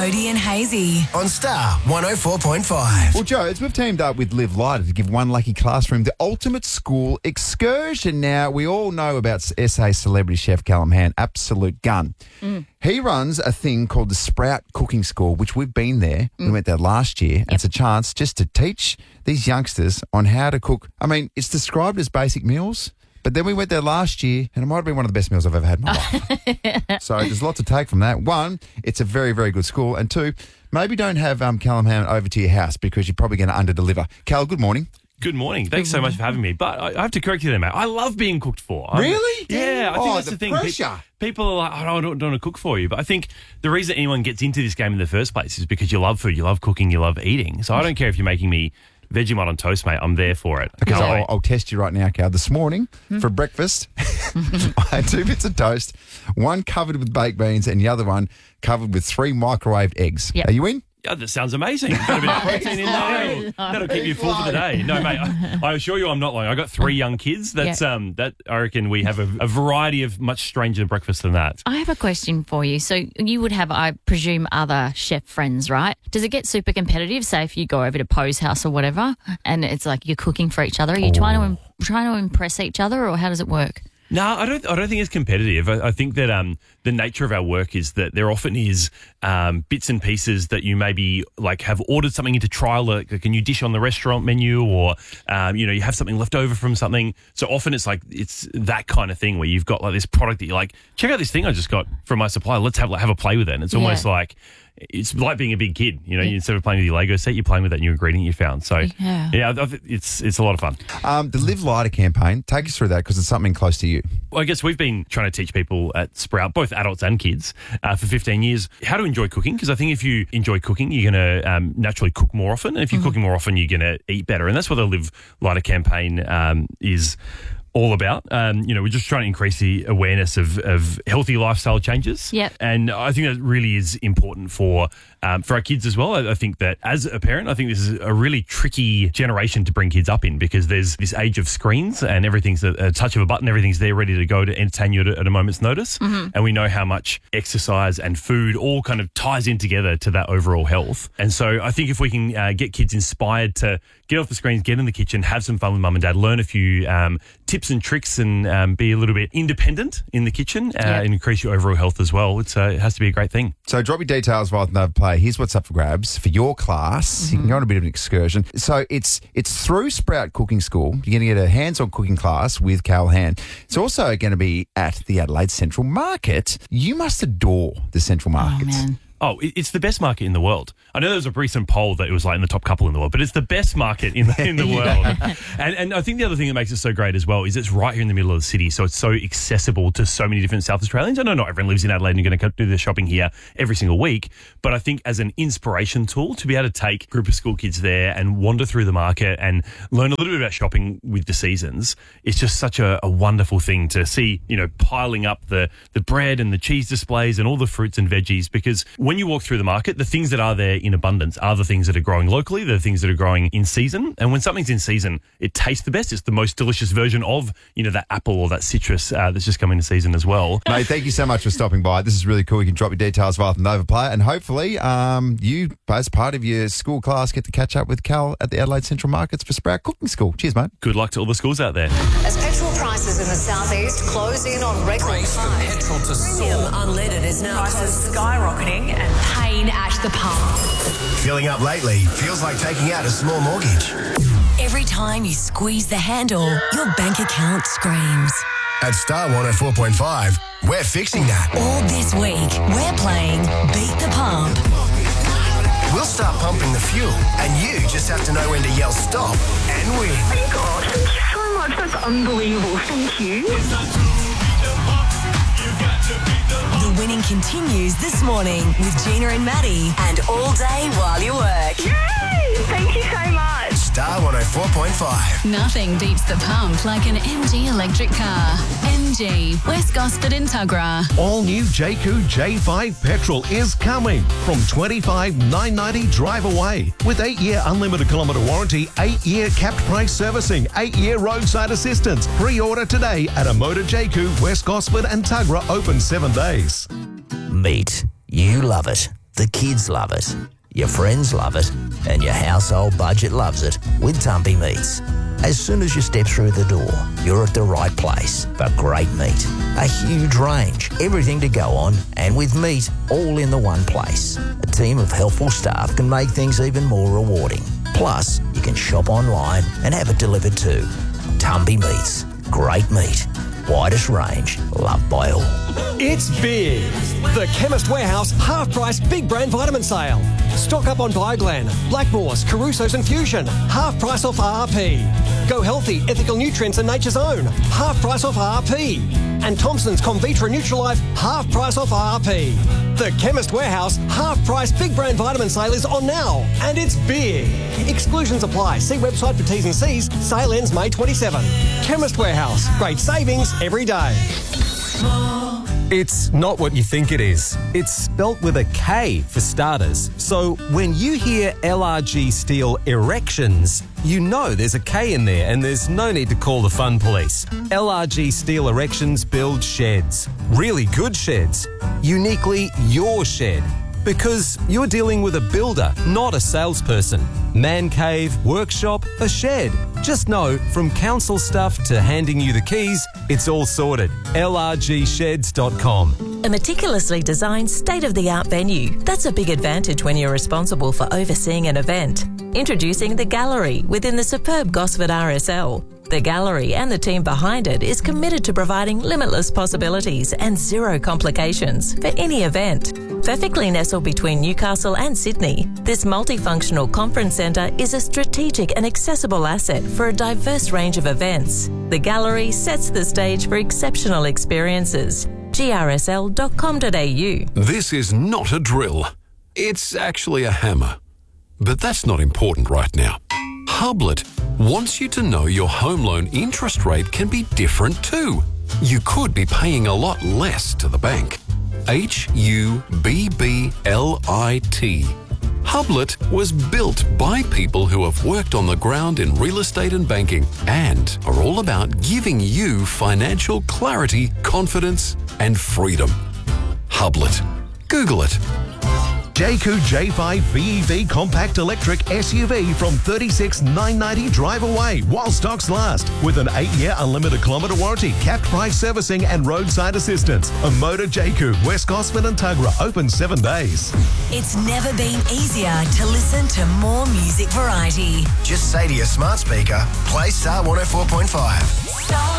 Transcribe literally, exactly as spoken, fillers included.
Bodie and Hazy on Star one oh four point five. Well, Joes, we've teamed up with Live Lighter to give one lucky classroom the ultimate school excursion. Now, we all know about S A celebrity chef Callum Hand, absolute gun. Mm. He runs a thing called the Sprout Cooking School, which we've been there. Mm. We went there last year. Yep. It's a chance just to teach these youngsters on how to cook. I mean, it's described as basic meals. But then we went there last year, and it might have been one of the best meals I've ever had in my life. So there's a lot to take from that. One, it's a very, very good school. And two, maybe don't have um, Callum Hand over to your house because you're probably going to underdeliver. Cal, good morning. Good morning. Thanks so much for having me. But I have to correct you there, mate. I love being cooked for. I'm, really? Yeah, I think oh, that's the, the thing. Pressure. People are like, I don't, don't want to cook for you. But I think the reason anyone gets into this game in the first place is because you love food, you love cooking, you love eating. So I don't care if you're making me Vegemite on toast, mate. I'm there for it. Okay, so I'll, I'll test you right now, Cal. This morning, hmm? for breakfast, I had two bits of toast, one covered with baked beans and the other one covered with three microwaved eggs. Yep. Are you in? Yeah, that sounds amazing. Got a bit of protein in there. That'll keep you full for the day. No, mate, I, I assure you I'm not lying. I got three young kids. That's yep. um, that I reckon we have a, a variety of much stranger breakfasts than that. I have a question for you. So you would have, I presume, other chef friends, right? Does it get super competitive? Say if you go over to Poe's house or whatever, and it's like you're cooking for each other. Are you oh. trying to trying to impress each other, or how does it work? No, I don't. I don't think it's competitive. I, I think that um, the nature of our work is that there often is um, bits and pieces that you maybe like have ordered something into trial, like a new dish on the restaurant menu, or um, you know you have something left over from something. So often it's like it's that kind of thing where you've got like this product that you're like, check out this thing I just got from my supplier. Let's have have a play with it. And it's almost yeah. like. It's like being a big kid, you know. Yeah. Instead of playing with your Lego set, you're playing with that new ingredient you found. So, yeah, yeah it's it's a lot of fun. Um, the Live Lighter campaign, take us through that because it's something close to you. Well, I guess we've been trying to teach people at Sprout, both adults and kids, uh, for fifteen years, how to enjoy cooking. Because I think if you enjoy cooking, you're going to um, naturally cook more often. And if you're mm-hmm. cooking more often, you're going to eat better. And that's what the Live Lighter campaign um, is all about. Um, you know, we're just trying to increase the awareness of, of healthy lifestyle changes. Yep. And I think that really is important for um, for our kids as well. I, I think that as a parent, I think this is a really tricky generation to bring kids up in because there's this age of screens and everything's a, a touch of a button. Everything's there ready to go to entertain you at a, at a moment's notice. Mm-hmm. And we know how much exercise and food all kind of ties in together to that overall health. And so I think if we can uh, get kids inspired to get off the screens, get in the kitchen, have some fun with mum and dad, learn a few um, tips and tricks and um, be a little bit independent in the kitchen uh, yep. and increase your overall health as well. It's uh, it has to be a great thing. So drop your details via the play. Here's what's up for grabs for your class. Mm-hmm. You can go on a bit of an excursion. So it's it's through Sprout Cooking School. You're going to get a hands-on cooking class with Cal Hand. It's also going to be at the Adelaide Central Market. You must adore the Central Market. Oh, man. Oh, it's the best market in the world. I know there was a recent poll that it was like in the top couple in the world, but it's the best market in the, in the world. And and I think the other thing that makes it so great as well is it's right here in the middle of the city, so it's so accessible to so many different South Australians. I know not everyone lives in Adelaide and you're going to do their shopping here every single week, but I think as an inspiration tool to be able to take a group of school kids there and wander through the market and learn a little bit about shopping with the seasons, it's just such a, a wonderful thing to see, you know, piling up the, the bread and the cheese displays and all the fruits and veggies, because when you walk through the market, the things that are there in abundance are the things that are growing locally, the things that are growing in season. And when something's in season, it tastes the best. It's the most delicious version of, you know, that apple or that citrus uh, that's just coming to season as well. Mate, thank you so much for stopping by. This is really cool. You can drop your details via the Nova Player, and hopefully um, you, as part of your school class, get to catch up with Cal at the Adelaide Central Markets for Sprout Cooking School. Cheers, mate. Good luck to all the schools out there. As petrol prices in the southeast close in on record highs, petrol to premium unleaded is now prices skyrocketing and pain at the pump. Filling up lately feels like taking out a small mortgage. Every time you squeeze the handle, your bank account screams. At Star one oh four point five, we're fixing that. All this week, we're playing Beat the Pump. We'll start pumping the fuel, and you just have to know when to yell stop and win. Oh my God, thank you so much. That's unbelievable. Thank you. The winning continues this morning with Gina and Maddie, and all day while you work. Yay! Thank you so much. Star one oh four point five. Nothing beats the pump like an M G electric car. M G, West Gosford and Tuggerah. All new Jayco J five petrol is coming from twenty-five thousand nine hundred ninety drive away with eight-year unlimited kilometre warranty, eight-year capped price servicing, eight-year roadside assistance. Pre-order today at a Motor Jayco, West Gosford and Tuggerah, open seven days. Meat. You love it. The kids love it, your friends love it, and your household budget loves it with Tumpy Meats. As soon as you step through the door, you're at the right place for great meat. A huge range, everything to go on, and with meat all in the one place. A team of helpful staff can make things even more rewarding. Plus, you can shop online and have it delivered too. Tumpy Meats. Great meat. Widest range. Loved by all. It's big. The Chemist Warehouse half-price big brand vitamin sale. Stock up on Bioglan, Blackmores, Caruso's and Fusion. Half price off R R P. Go Healthy, Ethical Nutrients and Nature's Own. Half price off R R P. And Thompson's Comvitra Nutrilife. Half price off R R P. The Chemist Warehouse half-price big brand vitamin sale is on now. And it's big. Exclusions apply. See website for T's and C's. Sale ends May twenty-seventh. Chemist Warehouse. Great savings every day. It's not what you think it is. It's spelt with a K for starters. So when you hear L R G Steel Erections, you know there's a K in there and there's no need to call the fun police. L R G Steel Erections build sheds. Really good sheds. Uniquely your shed. Because you're dealing with a builder, not a salesperson. Man cave, workshop, a shed. Just know, from council stuff to handing you the keys, it's all sorted. L R G sheds dot com. A meticulously designed, state-of-the-art venue. That's a big advantage when you're responsible for overseeing an event. Introducing The Gallery within the superb Gosford R S L. The Gallery and the team behind it is committed to providing limitless possibilities and zero complications for any event. Perfectly nestled between Newcastle and Sydney, this multifunctional conference centre is a strategic and accessible asset for a diverse range of events. The Gallery sets the stage for exceptional experiences. G R S L dot com dot a u. This is not a drill. It's actually a hammer. But that's not important right now. Hublet wants you to know your home loan interest rate can be different too. You could be paying a lot less to the bank. H U B B L I T. Hublet was built by people who have worked on the ground in real estate and banking and are all about giving you financial clarity, confidence and freedom. Hublet. Google it. Jayco J five B E V Compact Electric S U V from thirty-six thousand nine hundred ninety drive away while stocks last with an eight-year unlimited kilometre warranty, capped price servicing and roadside assistance. A Motor Jayco, West Gosford and Tuggerah, open seven days. It's never been easier to listen to more music variety. Just say to your smart speaker, play Star one oh four point five. Star